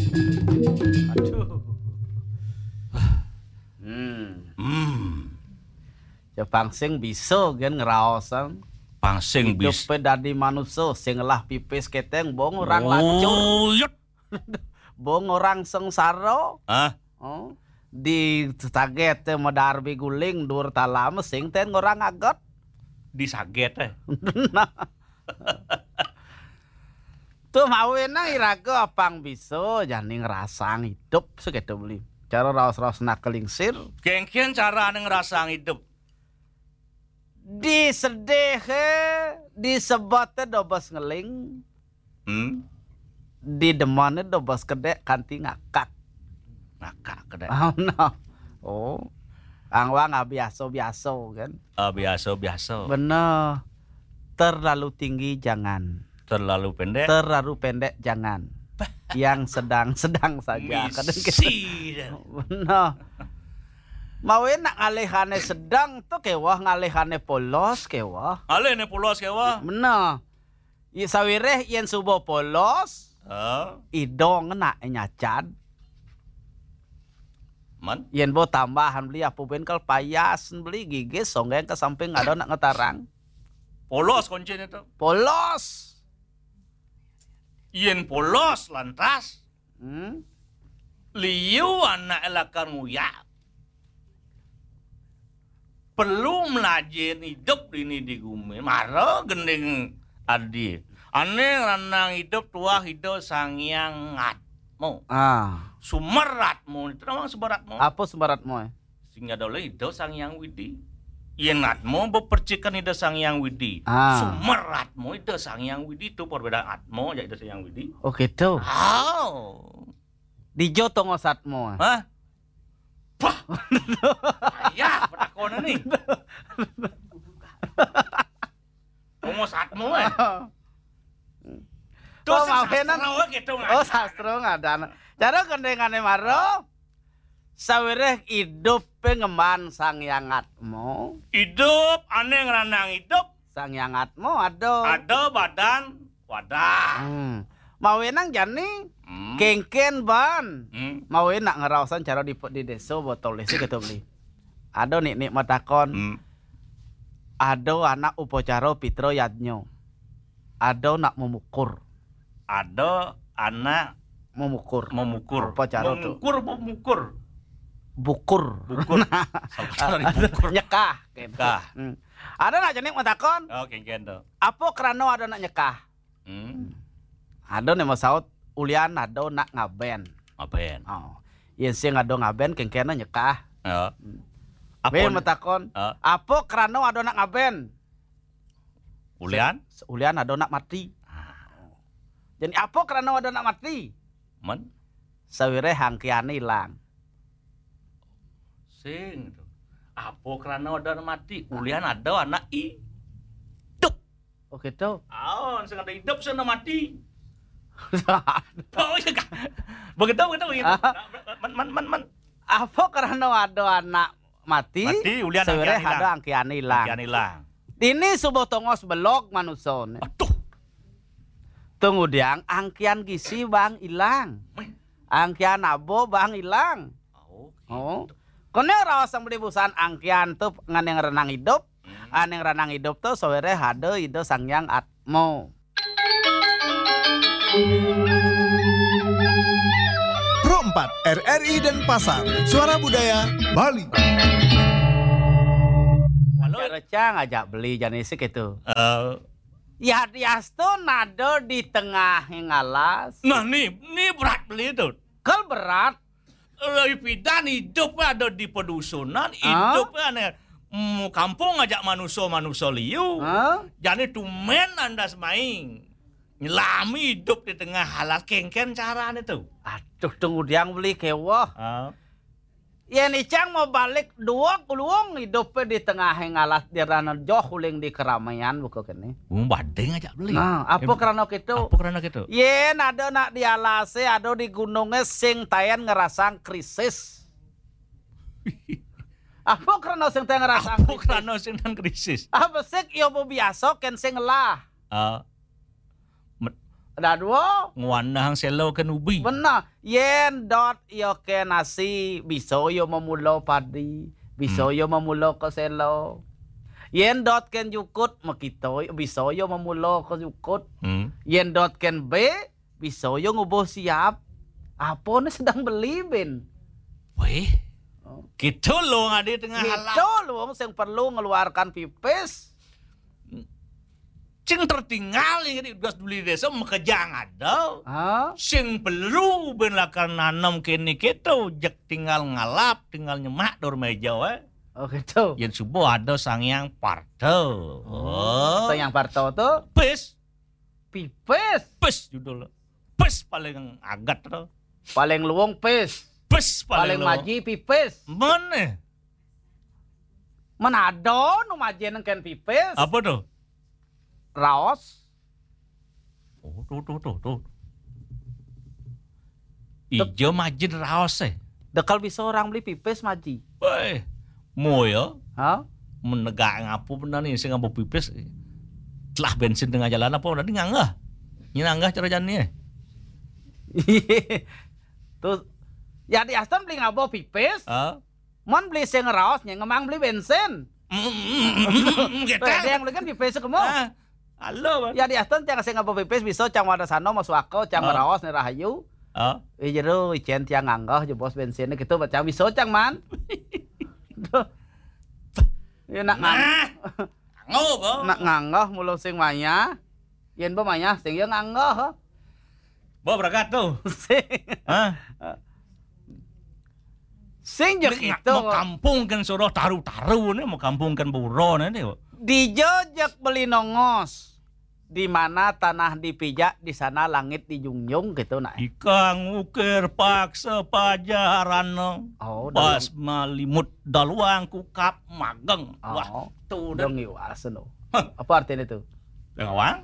Aduh. Ya pangsing bisa kan ngeraosan. Pangsing Hidup bis. dadi manusia sing lah pipis keteng bong orang lancur. Yut. Bong orang sengsara. Hah? Oh. Di taget medar biguling dur talam sing ten orang agot. Disaget Tuh mawin nang iraga apang bisa jani ngerasang hidup segitu beli. Cara raos-raos nak kelingsir. Kengkian cara ngerasang hidup. Disedih disebutnya dobas ngeling. Di demannya dobas kedek kanti ngakak. Ngakak kedek. Oh no. Oh. Angwa nggak biasa-biasa kan. Biasa. Bener. Terlalu tinggi jangan. Terlalu pendek. Terlalu pendek jangan. Yang sedang-sedang saja. Misi. Bener. Mau enak ngalihane sedang tuh kewah ngalihane polos kewah. Ale ne polos kewa. Bener. Sawireh yen subuh polos. Idong nak nyacan. Man. Yen bo tambahan beli apa bengkel payas beli gigi songgeng ke samping ada nak ngetarang. Polos kuncinya itu. Polos. Yen polos lantas. Liu anak elakan nguyak. Perlu melajen hidup ini di bumi. Maro gending adi. Ane ranang hidup tua hidup sangyang ngatmu. Sumeratmu itu namanya sumeratmu. Apa sumeratmu? Sehingga dole hidup sangyang widi. Yang ngatmu bepercikan hidup sangyang widi. Sumeratmu hidup sangyang widi itu perbedaan atmu ya hidup sangyang widi. Oh gitu. Di jotong osatmu. Hah? Pah. Ya, petakona nih. Ngomong satmu Tuh mawenan. Oh sastra ngadan. Cara kendengane maro. Sawireh hidup pengeman sang yangatmu. Hidup aneh ngeranang hidup. Sang yangatmu ada. Ada badan wadah. Mawenang jani kengken ban. Mau enak ngerawasan cara di desa botol lesi gitu beli. Ada nik matakon. Ada anak upacara pitro yadnyo. Ada nak memukur. Ada anak memukur. Upacara tuh. Memukur. Bukur. Nyekah. Nyekah. Ada nak jenik matakon. Oh kengken tuh. Apa kerana ada nak nyekah? Ada nih masaut ulian ada nak ngaben. Ngaben. Oh. Yen sing ada ngaben kengkena nyekah. Heeh. Apa matakon? Apa kerana ada nak ngaben? Ulian? Ulian ada nak mati. Jadi apa kerana ada nak mati? Man? Sawire hangkiane ilang. Sing itu. Apa kerana ada nak mati? Ulian ada anak hidup. Oh gitu. Sing ada hidup sing mati. Oh iya kak. Begitu. Man. Apa karena ada anak mati ulian sebenarnya ada angkian hilang. Ini sebuah tongos belok manusia. Aduh. Tunggu diang angkian gisi bang hilang. Angkian abo bang hilang. Oh. Kone rawasan beli busan angkian tuh ngan yang renang hidup. Yang renang hidup tuh sebenarnya ada hidup sangyang atmo. Pro 4 RRI dan Pasar Suara Budaya Bali. Recang ngajak beli janisik itu. Ya diasto nado di tengah ngalas. Nah nih berat beli itu. Kal berat. Pidan hidupnya ada di pedusunan, hidupnya kampung ngajak manusia liu. Jadi tumen anda semaing. Nyelami hidup di tengah halas kengken caranya tuh. Aduh tunggu diang beli kewah. Ya nicang mau balik dua kulung hidupnya di tengah ngalas di ranah jauh uling di keramaian buka kene. Badeng aja beli. Nah, apa karena gitu? Ye ada nak di alase ada di gunungnya sing tayan ngerasang krisis. Apa karena sing tayan ngerasang krisis? Apa sih yo biasa ken sing lah. Ada dua. Nguanah selo kan ubi. Benar. Yen dot yo ke nasi, bisa yo memulo padi, bisa yo memulo ke selo. Yen dot ken yukut makito, bisa yo memulo ke yukut. Yen dot ken B, bisa yo ngubuh siap. Apa nih sedang beli ben? Weh. Gitu loh ngadi tengah halak. Gitu loh yang perlu ngeluarkan pipis. Cing tertinggal ini udah beli desa makejang ada. Sing perlu ben lakan nanam kini gitu jek tinggal ngalap, tinggal nyemak dor meja we. Oh gitu. Yang subuh ada Sangyang Parto. Sangyang Parto tuh pis. Pipis. Pis judul. Pis paling agat tuh. Paling luwung pis. Pis paling maji pipis. Mana? Manado nu maji nang ken pipis. Apa tuh? Raos. Oh, tuh. Ijo majin raos Dekal bisa orang beli pipis maji. Weh, moyo. Hah? Menegak ngapu benar nih, saya ngapu pipis. Telah bensin tengah jalan apa udah nganggah. Nyanggah cara jalannya. Tuh, ya di Aston beli ngabo pipis. Mon beli sing raosnya ngemang beli bensin. Ada yang beli kan pipis kemo. Halo, ya di Aston jangan sing ngabo pipis bisa cang wadasano masuk aku cang raos nih rahayu. Jero icen tiang nganggah jebos bensinnya gitu baca bisa cang man. Ya nak nganggah mulung sing maya. Yen ba maya sing yo nganggah. Bo berangkat tuh. Sing jek itu mau kampung kan suruh taru-taru nih mau kampung kan buron nih. Di jojak beli nongos. Di mana tanah dipijak di sana langit dijunjung gitu nah. Ikang ukir paksa pajaran pas malimut daluang kukap mageng. Wah, tuh dong iwas no. Apa artinya itu? Dengawang?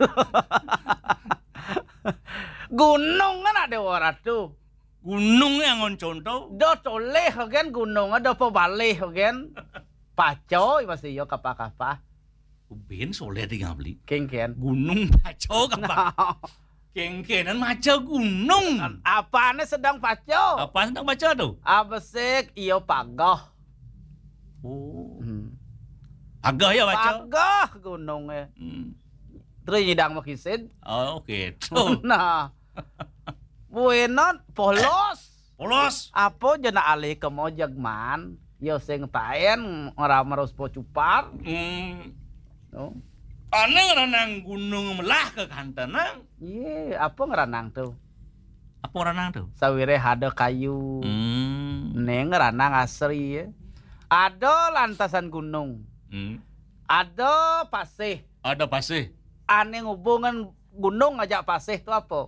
Gunung kan ada warat tuh. Gunung yang contoh. Do toleh kan gunung ada pebalik kan. Paco masih yo kapah-kapah. Ubin soleh tinggal beli. Kengken. Gunung paco kapah. Kengkenan maca gunung. Apaan sedang paco? Apa sedang paco tuh? Abesek iyo pagah. Oh. Pagah ya paco? Pagah gunungnya. Terus nyidang makisid. Oh oke. Tuh. Nah. Buenon polos. Polos. Apa jana alih ke mojag man? Yo sing taen ora marus po cupar. No. Aneh ranang gunung melah ke kantanang. Iya, apa ngeranang tuh? Apa ngeranang tuh? Sawire ada kayu. Neng ngeranang asri ya. Ada lantasan gunung. Ada pasih. Ada pasih. Aneh hubungan gunung ngajak pasih tuh apa?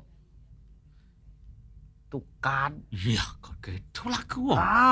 Tukan. Iya, kok gitu laku.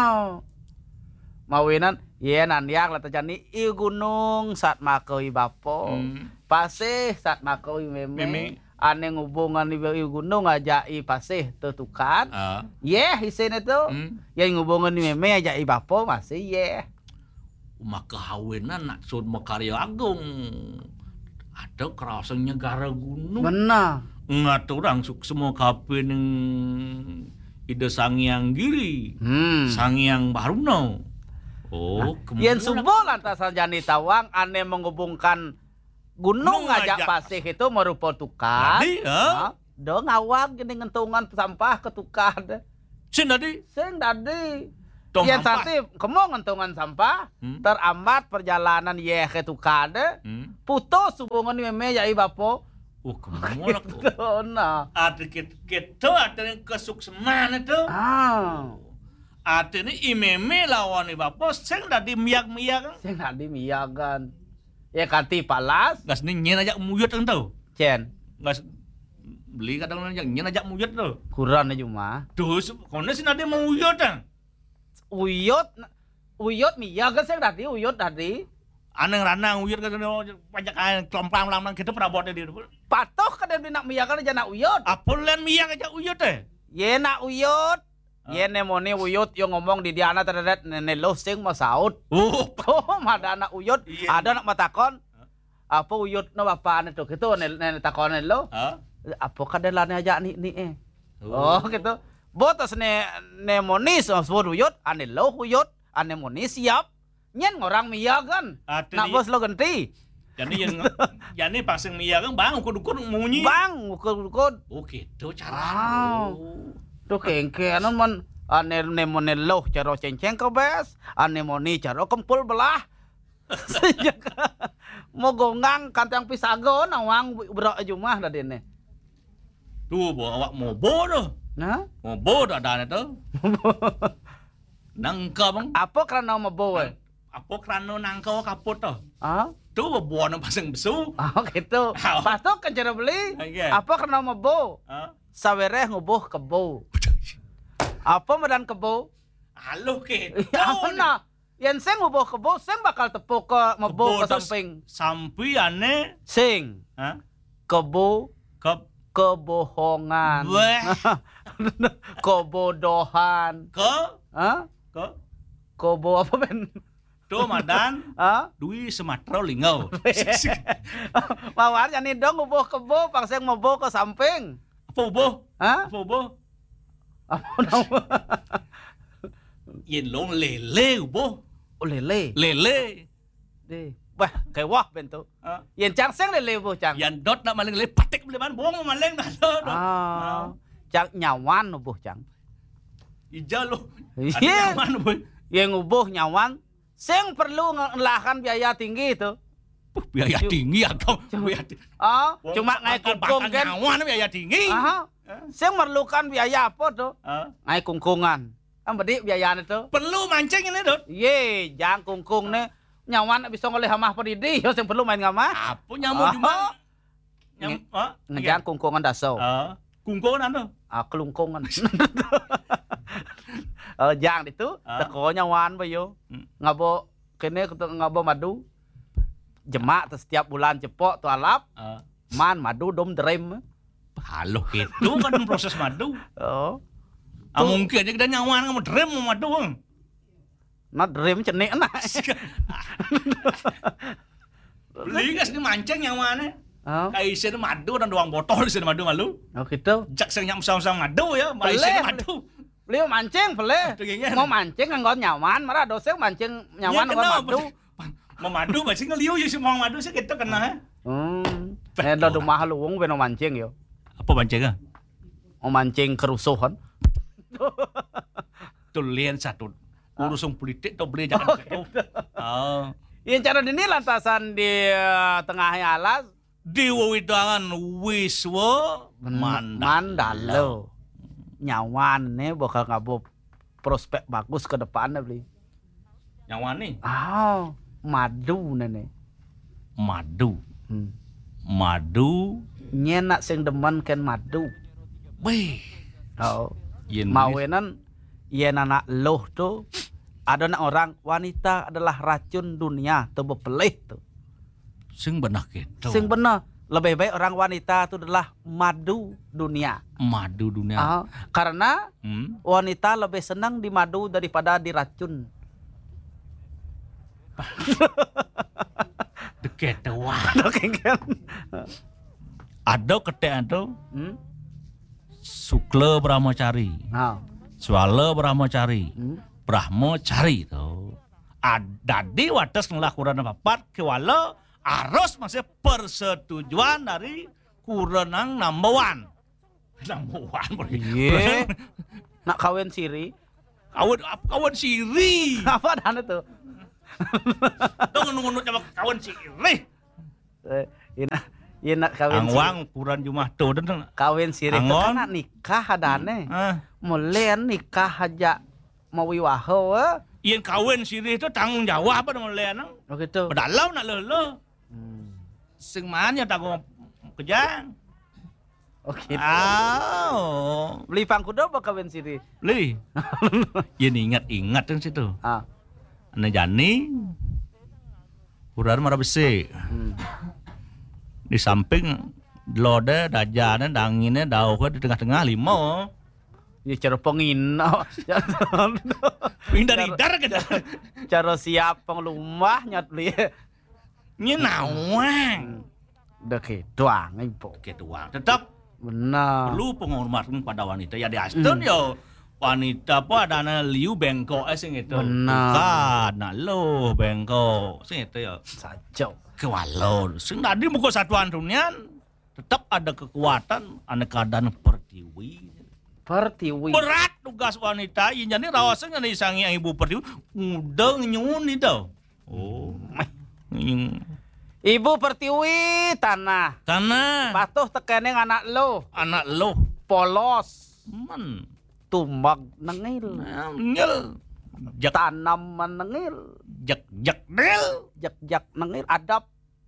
Mawinan iya nandiak lata jani i gunung saat makoi bapo pasih saat makoi meme ane ngubungan i gunung aja i pasih tutukan isin itu yang ngubungan i meme aja i bapo masih maka kawinan nak sun makarya agung ada kerasa negara gunung benar ngatur langsung semua kape neng ide Sangyang Giri Sangyang Baruno. Oh, yang subuh lantasan jani tawang aneh menghubungkan gunung ngajak pasih itu merupa tukar. Do ngawang gini ngentungan sampah ke tukar. Sing tadi. Yang tadi kamu ngentungan sampah terambat perjalanan ye ke tukar. Putus hubungan meme ya bapo. Oh, kamu lah. Nah. Ada gitu ada yang kesuksesan itu. Artinya imeme lawan bapak sing tadi miyak-miyak. Sing tadi miyakan. Ya kati palas. Gas nyen ajak muyut kan tau. Cen. Gas beli kadang ajak nyen ajak muyut tuh. Kurang aja mah. Duh, kono sih nade mau uyut kan. Uyut miyak kan sing tadi uyut tadi. Aneng ranang uyut kan pajak klomplang-klomplang gitu perabotnya di. Patoh kan nak miyak kan aja nak uyut. Apa len miyak aja uyut Ye nak uyut. Yen nemone uyut yang ngomong di diana terdedet nelo sing masaud. Ada anak uyut, ada anak matakon. Apa uyut no bapaan itu gitu takon nelo. Apa kadelane aja nih. Oh gitu. Botas ne monis suruyut ane lo huyut ane monis siap. Nyen ngorang mia kan. Nak bos lo ganti. Jadi yang pasang mia kan bang ukur munyi. Bang ukur. Oh gitu cara. Tuh kengkenan man ane nemone lo caro cenceng ke bes. Ane moni caro kempul belah. Mau gongang kantang pisago nawang berak jumah dah dene. Tuh bawa mobo tuh. Nah? Mobo dah ada tuh. Nangka bang. Apa kerana mobo? Apa kerana nangka kaput tuh? Tuh buah pasang besu. Oh gitu. Pas tu kan cara beli. Apa kerana mobo? Sawereh ngubuh kebo. Apa medan kebo? Halo ke. Apa na? Yang seng ngubuh kebo, seng bakal tepuk ke mobo ke samping. Sampai ane. Sing. Kebo. Kebohongan. Kebodohan. Kebo apa ben? Tuh madan. Dui Sumatera lingau. Mawar yani dong ubuh kebo pangseng mobo ke samping. Apa ubuh? Apa ubuh? Apa nama? Yen long lele ubuh. Oh lele. Lele. Bah, kayak wah bentuk. Yen cang seng lele ubuh cang. Yen dot nak maling lele patik beli man bohong maling dah. Cang nyawan ubuh cang. Ija lo. Nyawan ubuh. Yang ubuh nyawan seng perlu ngelahan biaya tinggi itu. Biaya tinggi atau cuma ngai kungkung kan. Nyawan biaya tinggi. Seng merlukan biaya apa tuh? Ngai kungkungan. Bedik biaya itu. Perlu mancing ini dot. Ye, jang kungkung ne nyawan bisa ngoleh hamah pedidi. Yo seng perlu main ngamah. Apa nyamuk cuma? Ngejang kungkungan daso. Kungkungan anu? Kelungkungan. Jang itu teko nyawan bayo. Ngabo kene ngabo madu. Jemak setiap bulan cepok tu alap. Man madu dom drem. Halo itu kan proses madu. Mungkin aja kita nyawan kamu drem madu. Nah drem cenik nak. Beli gas ni mancing nyawane. Kayak isi madu dan doang botol isi madu malu. Oh gitu. Jak seng nyam-sam madu ya, isi madu. Beli mancing boleh. Mau mancing nggon nyaman, marah doseng mancing nyaman nggon madu. Mau madu masih ngeliu yo semua madu sih gitu kena. Ada rumah luwung beno mancing yo. Apa mancing? Mau mancing kerusuhan. Tulian satu urusan politik tuh beli jangan gitu. Yang cara ini lantasan di tengah alas di wewidangan wiswa mandalo. Nyawan nih bakal ngabo prospek bagus ke depannya beli. Nyawan nih? Madu nene. Madu. Madu. Nyenak sing demen ken madu. Wih. Mawenan yen anak loh tuh ada nak orang wanita adalah racun dunia tuh bepelih tuh. Sing benar gitu. Sing benar. Lebih baik orang wanita itu adalah madu dunia. Madu dunia. Karena wanita lebih senang di madu daripada diracun. Deket wah. Ada ketek ada. Sukla Brahmacari. Swala Brahmacari. Brahmacari tu. Ada di watas ngelakuran apa-apa kewala harus masih persetujuan dari kurenang number one. Iya. Nak kawin siri. Kawin siri. Apa dan itu? Tuh nunggu kawin siri. Iya nak kawin siri. Angwang kurang jumlah tuh dan kawin siri itu kan nikah adane. Mulai nikah aja mau wiwaho. Iya kawin siri itu tanggung jawab apa mulai nang? Oh gitu. Pedalau nak lelo. Sing mannya tanggung kejang. Oke. Beli pangkudo apa kawin siri? Beli. Ini ingat kan situ. Ane jani. Kurang marah besi. Di samping lode dajane dangine dauke di tengah-tengah limo. Ya cara pengin. Dari dar ke dar. Cara siap penglumah nyat beli. Như nào ngoan. Được cái doang anh bộ. Cái doang tetap. Benar. Perlu penghormatan pada wanita. Ya di Aston yo wanita apa ada liu bengkok sing itu. Benar. Bukan, lo bengkok sing itu ya. Sajo. Kewalon. Sing tadi muka satuan dunia tetap ada kekuatan ane keadaan pertiwi. Pertiwi. Berat tugas wanita. Jadi rawasan yang disangi ibu pertiwi. Udah nyun itu. Oh. Ibu Pertiwi tanah. Patuh tekening anak lo. Anak lo. Polos. Men. Tumbag nengil. Nengil. Tanam menengil. Jak del. Jak nengil. Adap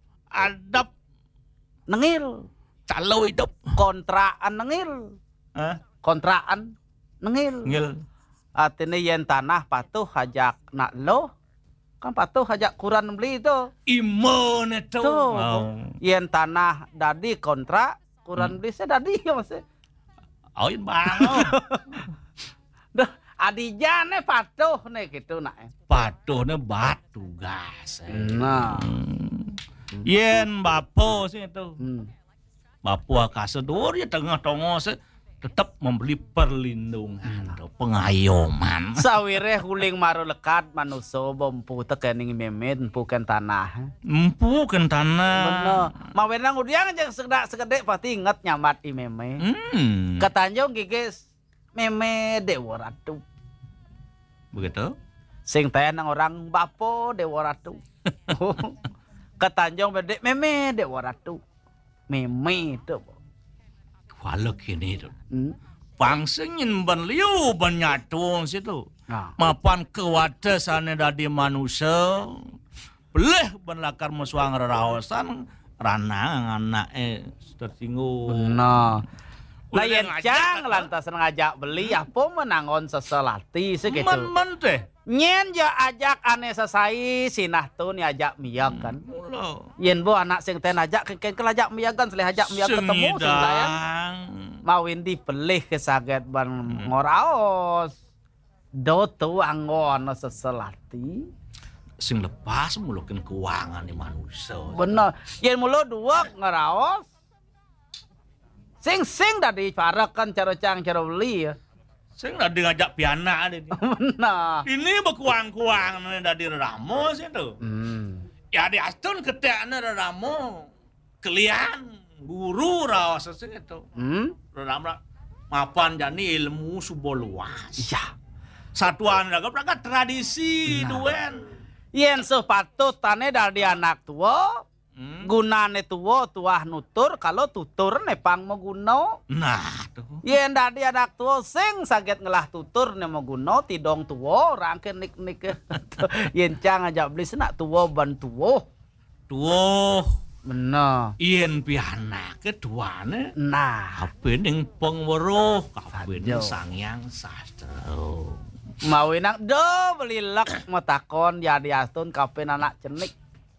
nengil. Calo hidup. Kontraan nengil. Kontraan nengil. Ngil. Artinya yen tanah patuh hajak nak lo. Kan patuh hajak kuran beli itu. Imun itu. Yen tanah dadi kontrak, kuran beli saya dadi ya mas. Oh yen bang. Dah adijane patuh nih gitu nak. Patuhnya batu gas. Nah. Yen bapo sih itu. Bapo kasedur ya tengah tongos tetap membeli perlindungan atau pengayoman. Sawire huling maru lekat manuso bompu tekening memen puken tanah. Empuken tanah. Bener. Mawenang udiang aja segede pasti inget nyamat i meme. Ketanjong gigis meme Dewa Ratu. Begitu? Sing teh nang orang bapo Dewa Ratu. Ketanjong bedek meme Dewa Ratu. Meme itu. Walau kini itu. Pangsengin ban liu ban nyatung situ. Mapan kewadasannya dari manusia. Beleh ban lakar musuang rarawasan. Ranang anak tersinggung. Benar. Layan cang lantas ngajak beli apa menangon seselati segitu. Men teh. Nyen ja ajak ane sesai sinah tun ajak miyak kan. Yen bo anak sing teh ajak ke ajak miyagan seleh ajak miyak ketemu sing sayang. Mawin dipelih ke saget ban ngoraos. Do tu anggon seselati. Sing lepas mulukin keuangan di manusia. Bener. Yen mulo dua ngaraos. Sing dari parakan cara cang cara beli ya. Sing dari ngajak piana ada. Bener. Ini berkuang-kuang dari Ramo situ. Ya di Aston keteknya Ramo. Kalian guru rawas itu. Ramo mapan jani ilmu subo luas. Iya. Satuan raga tradisi duen. Yen sepatut tane dari anak tua. Gunane tuah nutur kalau tutur nepang mau guno. Nah tuh. Yen dari anak tua sing saget ngelah tutur ne mau guno tidong tua rangke nik. Yen cang ajak beli senak tua ban tua. Tuh. Bener. Yen piana keduane. Nah. Kapening pengweruh. Kapening sangyang sastra. Mawinang do beli lek metakon jadi astun kapen anak cenik.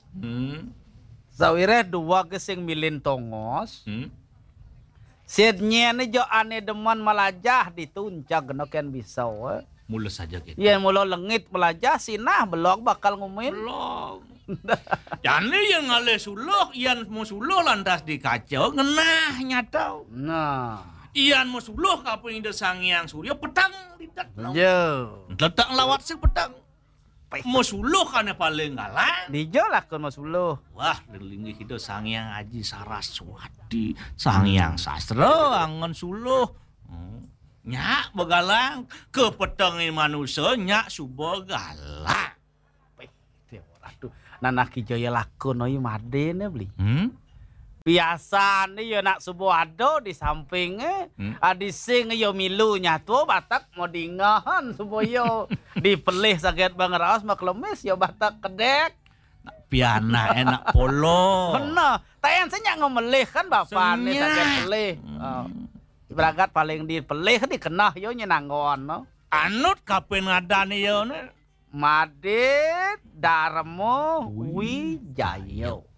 Sawire dua gesing milin tongos. Sidnya ni jo ane deman melajah dituncak genoken bisa we. Mulus saja gitu. Yen mulo lengit melajah sinah belok bakal ngumin. Belum. Jane yang ngale suluh, ian mau suluh lantas dikacau ngenah nyatau. Nah. Ian mau suluh kaping ide sangyang surya petang didak. Jo. Letak lawat sih petang. Mau suluh kan paling galang. Dijo lakon mas uluh. Wah, linggi hidup sangyang Aji Saraswati, sangyang sastra angon suluh. Nyak begalang ke petengin manusia nyak subo galang. Aduh, nanak kijaya lakon oi madene beli. Biasa nih yo nak subuh ado di sampingnya adi sing yo milu nyatu batak mau dingahan subuh yo dipelih sakit bang raos maklemis yo batak kedek piana enak polo. Bener, tayan senya ngomelih kan bapak nih sakit pelih. Beragat paling dipelih dikenah yo nyenanggon no. Anut kapen ngadani yo ne. Madit Darmo Wijayo.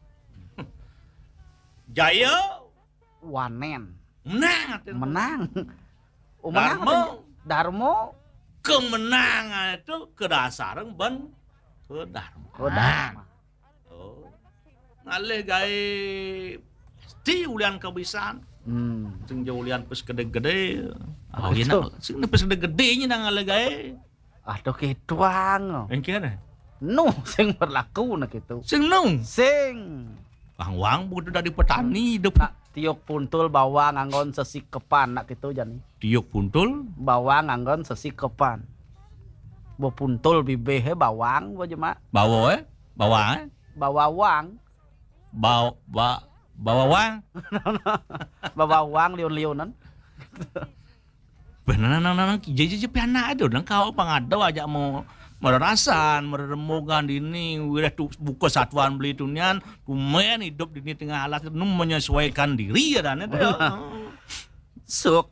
Jaya Wanen menang. Darmo kemenangan itu kedasaran ban ke Dharma. Oh. Ngalih gai pasti ulian kebisan. Sing jaulian pes gede-gede. Ah, Betul. sing pes gede-gedenya nang alagay. Aduh kituang. Engkene. Nu sing berlaku na kitu. Sing nung. Sing Wang butuh dari petani hidup. nak tiuk puntul bawang nganggon sesikepan nak kitu jani. Tiuk puntul. Bawang nganggon sesikepan. Bo puntul bibeh bawang bo jema. Bawa Bawawang. bawang. Bawawang liun-liunan. Benar jadi piana ada dan kau pangado aja mau mererasan, meremogan ini, wilayah buka satuan beli tunian, tumen hidup di tengah alat, menyesuaikan diri ya dan itu. Suk